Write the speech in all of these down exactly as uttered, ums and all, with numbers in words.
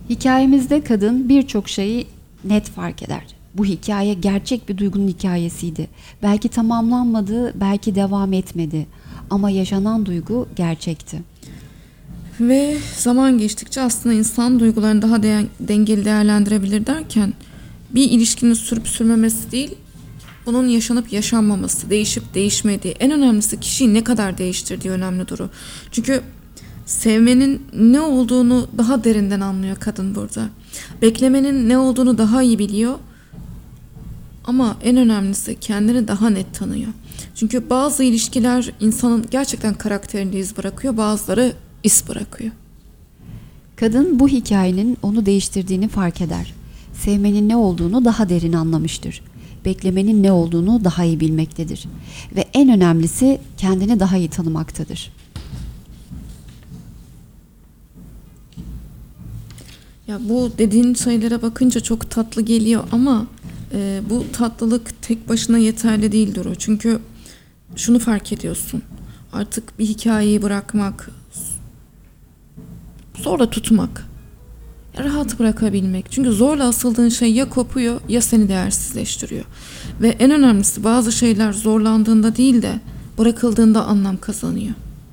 Hikayemizde kadın birçok şeyi net fark eder. Bu hikaye gerçek bir duygunun hikayesiydi. Belki tamamlanmadı, belki devam etmedi. Ama yaşanan duygu gerçekti. Ve zaman geçtikçe aslında insan duygularını daha de- dengeli değerlendirebilir derken bir ilişkinin sürüp sürmemesi değil, bunun yaşanıp yaşanmaması, değişip değişmediği, en önemlisi kişiyi ne kadar değiştirdiği önemli duru. Çünkü sevmenin ne olduğunu daha derinden anlıyor kadın burada. Beklemenin ne olduğunu daha iyi biliyor. Ama en önemlisi kendini daha net tanıyor. Çünkü bazı ilişkiler insanın gerçekten karakterinde iz bırakıyor, bazıları iz bırakıyor. Kadın bu hikayenin onu değiştirdiğini fark eder. Sevmenin ne olduğunu daha derin anlamıştır. Beklemenin ne olduğunu daha iyi bilmektedir. Ve en önemlisi kendini daha iyi tanımaktadır. Ya bu dediğin şeylere bakınca çok tatlı geliyor ama e, bu tatlılık tek başına yeterli değil Duru. Çünkü şunu fark ediyorsun. Artık bir hikayeyi bırakmak, zorla tutmak, rahat bırakabilmek. Çünkü zorla asıldığın şey ya kopuyor ya seni değersizleştiriyor. Ve en önemlisi bazı şeyler zorlandığında değil de bırakıldığında anlam kazanıyor.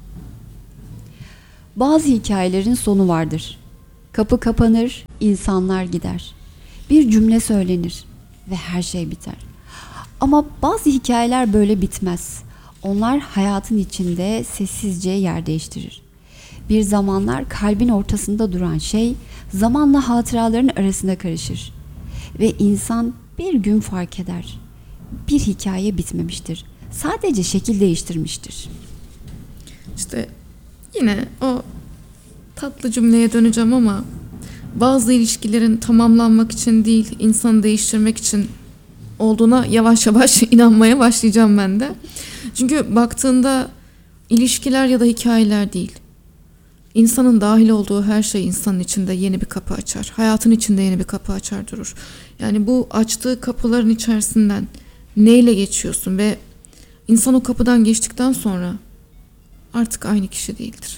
Bazı hikayelerin sonu vardır. Kapı kapanır, insanlar gider. Bir cümle söylenir ve her şey biter. Ama bazı hikayeler böyle bitmez. Onlar hayatın içinde sessizce yer değiştirir. Bir zamanlar kalbin ortasında duran şey zamanla hatıraların arasında karışır. Ve insan bir gün fark eder. Bir hikaye bitmemiştir. Sadece şekil değiştirmiştir. İşte yine o tatlı cümleye döneceğim ama bazı ilişkilerin tamamlanmak için değil, insanı değiştirmek için olduğuna yavaş yavaş inanmaya başlayacağım ben de. Çünkü baktığında ilişkiler ya da hikayeler değil. İnsanın dahil olduğu her şey insanın içinde yeni bir kapı açar. Hayatın içinde yeni bir kapı açar durur. Yani bu açtığı kapıların içerisinden neyle geçiyorsun ve insan o kapıdan geçtikten sonra artık aynı kişi değildir.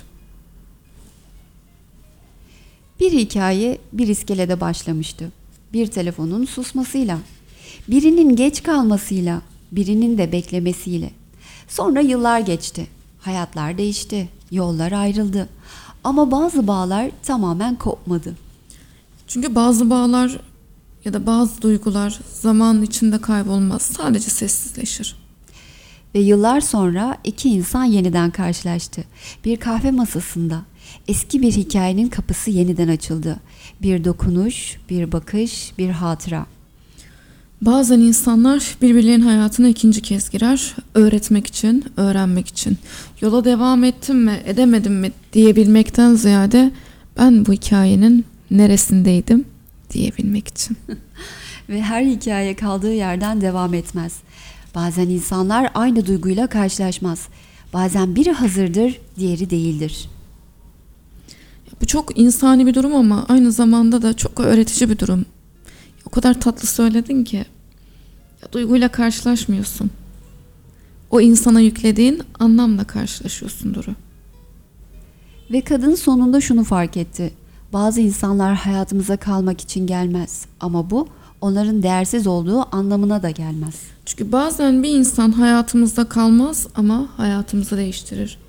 Bir hikaye bir iskelede başlamıştı. Bir telefonun susmasıyla, birinin geç kalmasıyla, birinin de beklemesiyle. Sonra yıllar geçti. Hayatlar değişti. Yollar ayrıldı. Ama bazı bağlar tamamen kopmadı. Çünkü bazı bağlar ya da bazı duygular zaman içinde kaybolmaz. Sadece sessizleşir. Ve yıllar sonra iki insan yeniden karşılaştı. Bir kahve masasında. Eski bir hikayenin kapısı yeniden açıldı. Bir dokunuş, bir bakış, bir hatıra. Bazen insanlar birbirlerinin hayatına ikinci kez girer. Öğretmek için, öğrenmek için. Yola devam ettim mi, edemedim mi diyebilmekten ziyade ben bu hikayenin neresindeydim diyebilmek için. Ve her hikaye kaldığı yerden devam etmez. Bazen insanlar aynı duyguyla karşılaşmaz. Bazen biri hazırdır, diğeri değildir. Bu çok insani bir durum ama aynı zamanda da çok öğretici bir durum. O kadar tatlı söyledin ki ya, duyguyla karşılaşmıyorsun. O insana yüklediğin anlamla karşılaşıyorsun Duru. Ve kadın sonunda şunu fark etti. Bazı insanlar hayatımıza kalmak için gelmez. Ama bu onların değersiz olduğu anlamına da gelmez. Çünkü bazen bir insan hayatımızda kalmaz ama hayatımızı değiştirir.